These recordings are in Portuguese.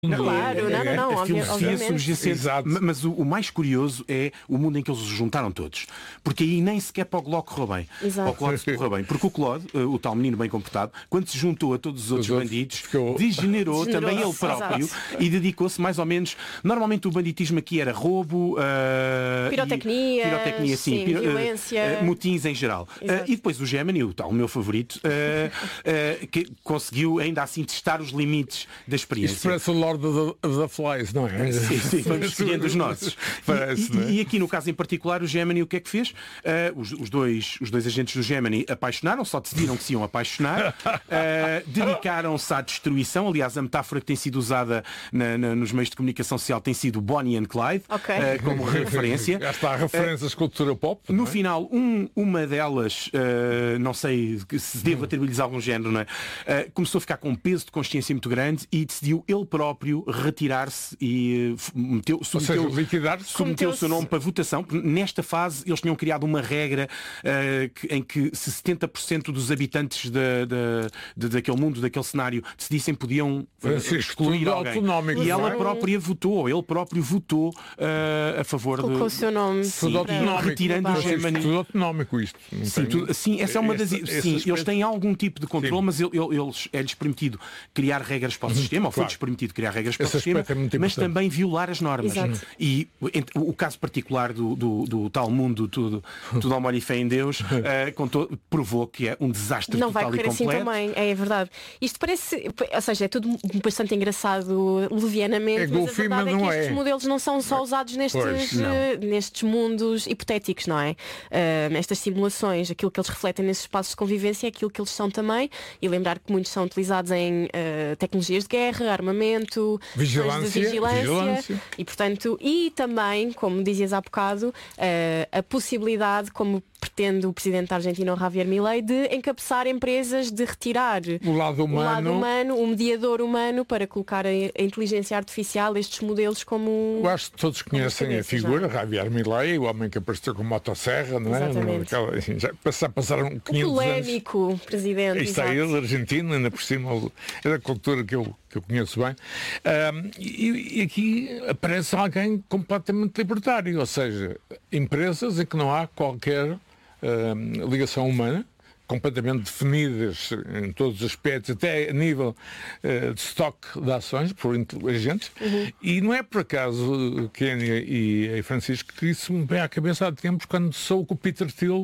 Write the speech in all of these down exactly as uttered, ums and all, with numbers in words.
Claro, não, não, não, a obvi- filosofia obviamente. subjacente. Exato. Ma- Mas o, o mais curioso é o mundo em que eles se juntaram todos. Porque aí nem sequer para o Gló correu bem. Exato. Para o Claude correu bem. Porque o Claude, eh, o tal menino bem comportado, quando se juntou a todos os outros outros bandidos, ficou- degenerou Degenerou-se, também ele próprio exato. e dedicou-se mais ou menos. Normalmente o banditismo aqui era roubo, eh, Pirotecnias, e- pirotecnia, sim, sim, piro- eh, violência. eh, motins em geral. Exato. Eh, e depois o Gemini, o tal o meu favorito, eh, eh, que conseguiu ainda assim testar os limites da experiência. Isto parece o Lord of the, of the Flies, não é? Sim, sim, vamos escolhendo os nossos. Parece, e, não é? e aqui no caso em particular, o Gemini o que é que fez? Uh, os, os dois, os dois agentes do Gemini apaixonaram, só decidiram que se iam apaixonar, uh, dedicaram-se à destruição. Aliás, a metáfora que tem sido usada na- na- nos meios de comunicação social tem sido Bonnie and Clyde, Ok. uh, como referência. Já está a referências à cultura pop. No não é? final, um- uma delas, uh, não sei se devo atribuir-lhes algum género, não é? Uh, começou a ficar com um peso de consciência muito grande e decidiu ele próprio retirar-se e uh, f- meteu, Ou seja, submeteu, liquidar-se. submeteu o seu nome para votação. Porque nesta fase eles tinham criado uma regra uh, que- em que se setenta por cento dos habitantes da, da, de- daquele mundo, daquele cenário, decidissem podiam uh, Francisco, excluir tudo alguém. autonómico, E não ela é? própria votou, ele próprio votou uh, a favor de... Colocou o seu nome. Sim, Tudo para- autonómico. retirando o Francisco, Gemini. Tudo autonómico isto. Não Sim, tem- tudo- sim, essa é uma das. Esse- esse sim, aspecto. eles têm algum tipo de controle, Sim. mas ele- ele- eles, é-lhes permitido criar regras para o sistema, ou claro. foi-lhes permitido criar regras para Esse o sistema, aspecto é muito mas importante. também violar as normas. Exato. E ent- o, o caso particular do, do, do tal mundo, tudo, tudo ao molho e fé em Deus, eh, contou- provou que é um desastre Não vai total e correr assim completo. também, é verdade. Isto parece, ou seja, é tudo bastante engraçado levianamente, É mas a golfinho, verdade mas é que não estes é. modelos não são só usados nestes, Pois, não. eh, nestes mundos hipotéticos, não é? Ah, nestas simulações, aquilo que eles refletem nesses espaços de convivência é aquilo que eles são também, e lembrar que muitos são utilizados em ah, tecnologias de guerra, armamento, Vigilância, questões de vigilância, vigilância. e portanto, e também, como dizias há bocado, ah, a possibilidade, como pretende o presidente da Argentina, o Javier Milei, de encabeçar empresas, de retirar O lado o lado humano. humano, o mediador humano, para colocar a, a inteligência artificial, estes modelos como... Eu acho que todos conhecem a cabeças, figura, Javier Milei, o homem que apareceu com motosserra, não é? Exatamente. Aquela, assim, já passa- passaram O quinhentos anos. polémico presidente. Aí está exato. ele, argentino, ainda por cima, é da cultura que eu, que eu conheço bem. Ahm, e, e aqui aparece alguém completamente libertário, ou seja, empresas em que não há qualquer ahm, ligação humana, completamente definidas em todos os aspectos, até a nível eh, de estoque de ações por agentes. Uhum. E não é por acaso, Kénia e, e Francisco, que isso me vem à cabeça há tempos, quando sou com o Peter Thiel,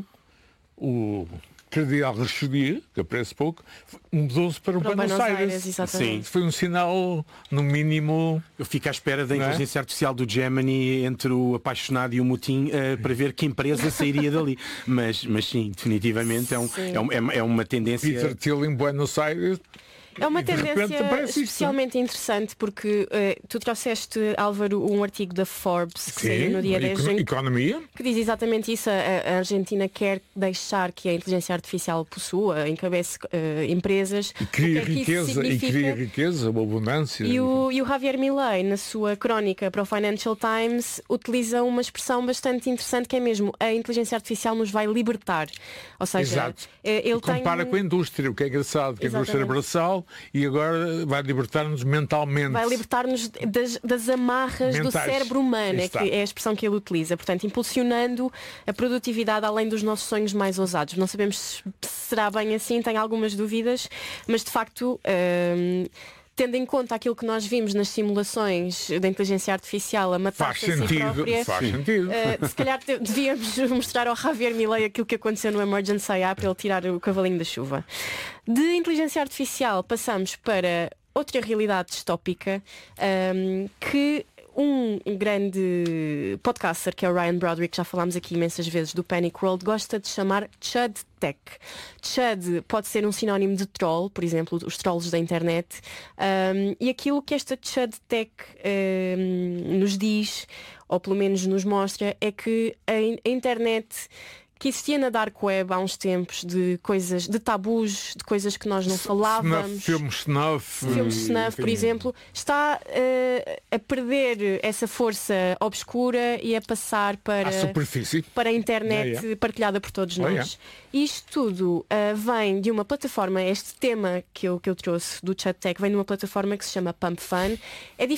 o cardeal Richelieu, que aparece pouco, mudou-se para o Para Buenos, Buenos Aires. Aires, exatamente. Foi um sinal, no mínimo... Eu fico à espera da Não é? inteligência artificial do Gemini entre o apaixonado e o mutim eh, para ver que empresa sairia dali. Mas, mas sim, definitivamente é, um, Sim. é, um- é uma- é uma tendência. Peter Thiel em Buenos Aires. É uma E de repente tendência aparece isto, especialmente interessante porque eh, tu trouxeste, Álvaro, um artigo da Forbes que saiu no dia dez, econo- em- economia. que diz exatamente isso. A, a Argentina quer deixar que a inteligência artificial possua, encabece eh, empresas. E cria O que é que isso riqueza, e significa? cria riqueza, uma abundância. E o, e o Javier Milei, na sua crónica para o Financial Times, utiliza uma expressão bastante interessante que é mesmo: a inteligência artificial nos vai libertar. Ou seja, Exato. eh, ele Compara tem... com a indústria, o que é engraçado, que a indústria era Exatamente. braçal e agora vai libertar-nos mentalmente. Vai libertar-nos das, das amarras do Mentais. cérebro humano, é, Está. que é a expressão que ele utiliza. Portanto, impulsionando a produtividade além dos nossos sonhos mais ousados. Não sabemos se será bem assim, tenho algumas dúvidas, mas de facto, hum, tendo em conta aquilo que nós vimos nas simulações da inteligência artificial a Faz matar-se a si sentido, própria, faz sentido. Uh, se calhar te- devíamos mostrar ao Javier Milei aquilo que aconteceu no Emergency A I para ele tirar o cavalinho da chuva. De inteligência artificial passamos para outra realidade distópica, um, que um grande podcaster, que é o Ryan Broderick, já falámos aqui imensas vezes, do Panic World, gosta de chamar Chud Tech. Chud pode ser um sinónimo de troll, por exemplo, os trolls da internet, um, e aquilo que esta Chud Tech um, nos diz, ou pelo menos nos mostra, é que a, in- a internet que existia na Dark Web há uns tempos, de coisas, de tabus, de coisas que nós não falávamos. Snuff, filmes snuff. Filmes snuff, por exemplo, está uh, a perder essa força obscura e a passar para, à superfície, para a internet yeah, yeah. partilhada por todos Oh, nós. yeah. Isto tudo uh, vem de uma plataforma, este tema que eu, que eu trouxe do Chat Tech vem de uma plataforma que se chama Pump Fun. É